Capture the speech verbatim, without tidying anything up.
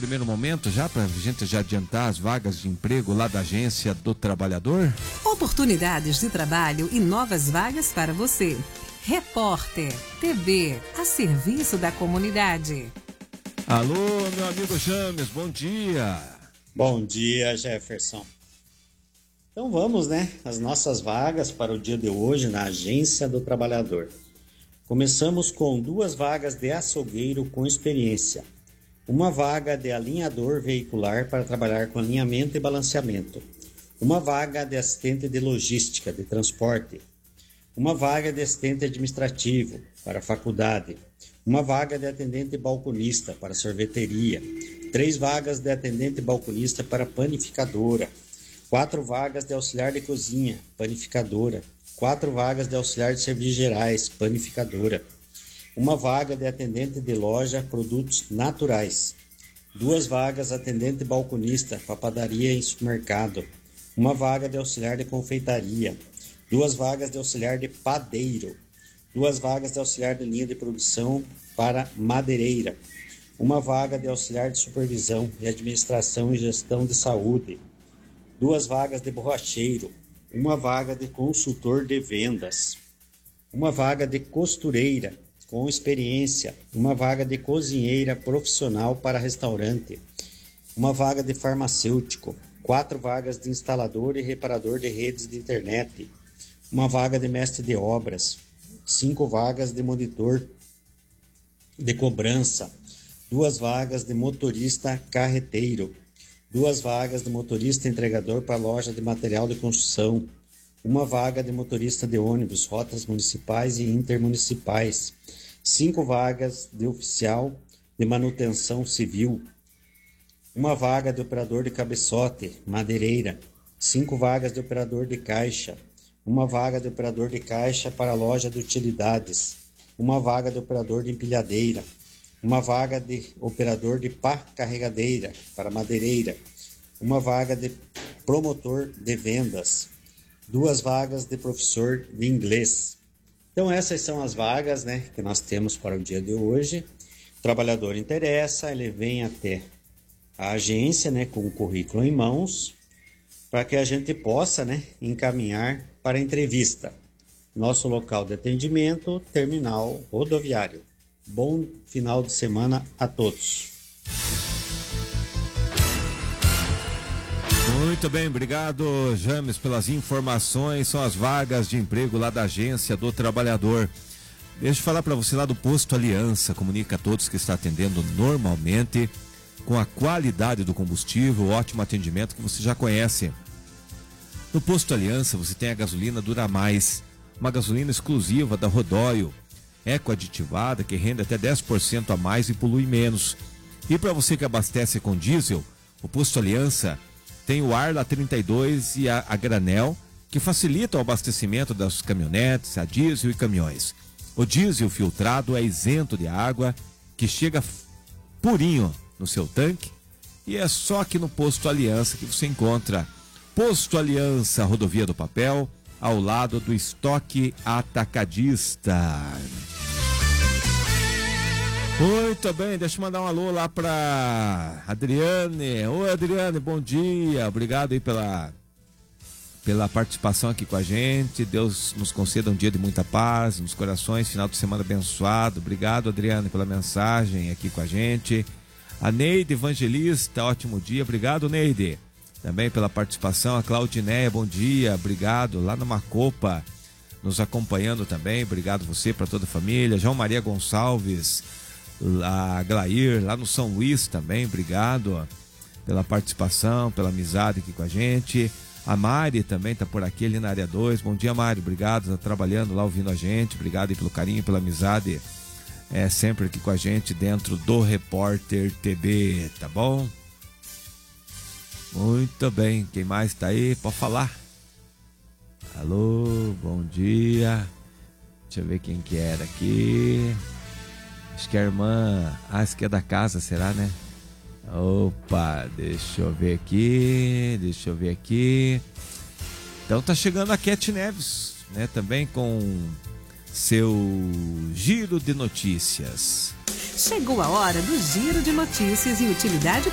primeiro momento, já para a gente já adiantar as vagas de emprego lá da Agência do Trabalhador? Oportunidades de trabalho e novas vagas para você. Repórter T V, a serviço da comunidade. Alô, meu amigo James, bom dia. Bom dia, Jefferson. Então vamos, né? As nossas vagas para o dia de hoje na Agência do Trabalhador. Começamos com duas vagas de açougueiro com experiência. Uma vaga de alinhador veicular para trabalhar com alinhamento e balanceamento. Uma vaga de assistente de logística, de transporte. Uma vaga de assistente administrativo para faculdade. Uma vaga de atendente balconista para sorveteria. Três vagas de atendente balconista para panificadora. Quatro vagas de auxiliar de cozinha, panificadora. Quatro vagas de auxiliar de serviços gerais, panificadora. Uma vaga de atendente de loja, produtos naturais. Duas vagas atendente balconista, para padaria e supermercado. Uma vaga de auxiliar de confeitaria. Duas vagas de auxiliar de padeiro. Duas vagas de auxiliar de linha de produção para madeireira. Uma vaga de auxiliar de supervisão e administração e gestão de saúde. Duas vagas de borracheiro. Uma vaga de consultor de vendas, uma vaga de costureira com experiência, uma vaga de cozinheira profissional para restaurante, uma vaga de farmacêutico, quatro vagas de instalador e reparador de redes de internet, uma vaga de mestre de obras, cinco vagas de monitor de cobrança, duas vagas de motorista carreteiro, duas vagas de motorista entregador para loja de material de construção, uma vaga de motorista de ônibus, rotas municipais e intermunicipais, cinco vagas de oficial de manutenção civil, uma vaga de operador de cabeçote, madeireira, cinco vagas de operador de caixa, uma vaga de operador de caixa para loja de utilidades, uma vaga de operador de empilhadeira, uma vaga de operador de pá carregadeira para madeireira, uma vaga de promotor de vendas, duas vagas de professor de inglês. Então essas são as vagas, né, que nós temos para o dia de hoje. O trabalhador interessa, ele vem até a agência, né, com o currículo em mãos, para que a gente possa, né, encaminhar para a entrevista. Nosso local de atendimento, terminal rodoviário. Bom final de semana a todos. Muito bem, obrigado, James, pelas informações. São as vagas de emprego lá da Agência do Trabalhador. Deixa eu falar para você lá do Posto Aliança. Comunica a todos que está atendendo normalmente, com a qualidade do combustível, ótimo atendimento que você já conhece. No Posto Aliança você tem a gasolina Dura Mais, uma gasolina exclusiva da Rodóio, eco-aditivada, que rende até dez por cento a mais e polui menos. E para você que abastece com diesel, o Posto Aliança tem o Arla trinta e dois e a, a Granel, que facilitam o abastecimento das caminhonetes, a diesel e caminhões. O diesel filtrado é isento de água, que chega purinho no seu tanque, e é só aqui no Posto Aliança que você encontra. Posto Aliança, Rodovia do Papel, ao lado do estoque atacadista. Muito bem, deixa eu mandar um alô lá para Adriane. Oi, Adriane, bom dia. Obrigado aí pela, pela participação aqui com a gente. Deus nos conceda um dia de muita paz nos corações, final de semana abençoado. Obrigado, Adriane, pela mensagem aqui com a gente. A Neide Evangelista, ótimo dia. Obrigado, Neide. Também pela participação. A Claudinéia, bom dia. Obrigado. Lá na Macopa, nos acompanhando também. Obrigado você, para toda a família. João Maria Gonçalves, a Glair, lá no São Luís também, obrigado pela participação, pela amizade aqui com a gente. A Mari também está por aqui ali na área dois. Bom dia, Mari, obrigado, está trabalhando lá, ouvindo a gente. Obrigado aí pelo carinho, pela amizade, é sempre aqui com a gente dentro do Repórter T V, tá bom? Muito bem, quem mais está aí? Pode falar. Alô, bom dia. Deixa eu ver quem que era aqui. Acho que a irmã, ah, acho que é da casa, será, né? Opa, deixa eu ver aqui, deixa eu ver aqui. Então tá chegando a Cat Neves, né? Também com seu giro de notícias. Chegou a hora do giro de notícias e utilidade